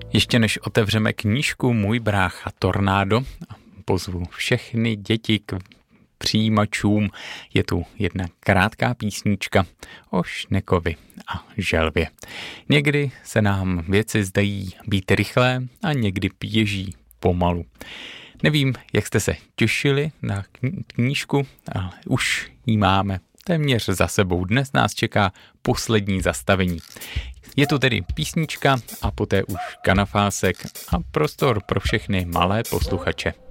Ještě než otevřeme knížku Můj brácha Tornádo a pozvu všechny děti k přijímačům, je tu jedna krátká písnička o šnekovi a želvě. Někdy se nám věci zdají být rychlé a někdy běží pomalu. Nevím, jak jste se těšili na knížku, ale už ji máme téměř za sebou. Dnes nás čeká poslední zastavení. Je tu tedy písnička a poté už kanafásek a prostor pro všechny malé posluchače.